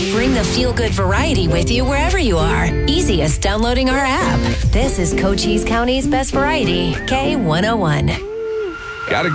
Bring the feel-good variety with you wherever you are. Easiest downloading our app. This is Cochise County's best variety, K101. Gotta